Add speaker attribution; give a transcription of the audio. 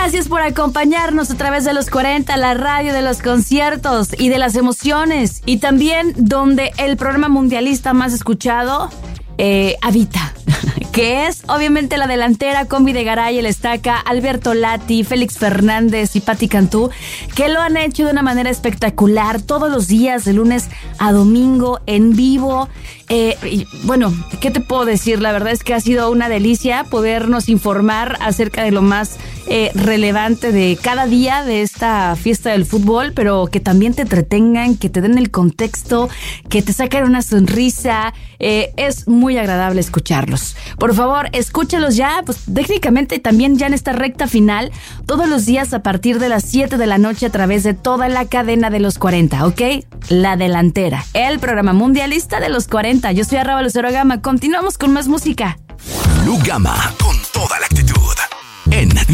Speaker 1: Gracias por acompañarnos a través de los 40, la radio de los conciertos y de las emociones. Y también donde el programa mundialista más escuchado habita, que es obviamente la delantera con Videgaray, el Estaca, Alberto Lati, Félix Fernández y Pati Cantú, que lo han hecho de una manera espectacular todos los días, de lunes a domingo, en vivo. Y bueno, ¿qué te puedo decir? La verdad es que ha sido una delicia podernos informar acerca de lo más relevante de cada día de esta fiesta del fútbol, pero que también te entretengan, que te den el contexto, que te saquen una sonrisa. Es muy agradable escucharlos. Por favor, escúchalos ya, pues técnicamente también ya en esta recta final, todos los días a partir de las 7 de la noche a través de toda la cadena de los 40, ¿ok? La delantera, el programa mundialista de los 40. Yo soy Arraba Lucero Gama. Continuamos con más música.
Speaker 2: Lu Gama, con toda la actitud en